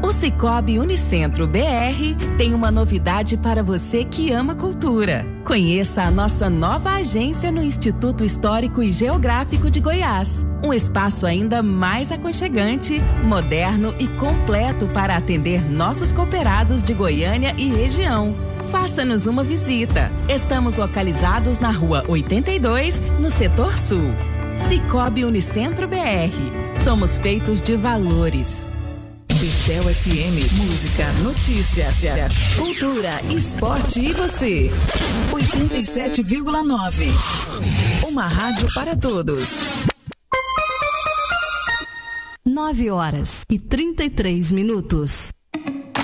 O Sicoob Unicentro BR tem uma novidade para você que ama cultura. Conheça a nossa nova agência no Instituto Histórico e Geográfico de Goiás. Um espaço ainda mais aconchegante, moderno e completo para atender nossos cooperados de Goiânia e região. Faça-nos uma visita. Estamos localizados na Rua 82, no Setor Sul. Sicoob Unicentro BR. Somos feitos de valores. Betel FM, música, notícias, cultura, esporte e você. 87,9. Uma rádio para todos. 9 horas e 33 minutos.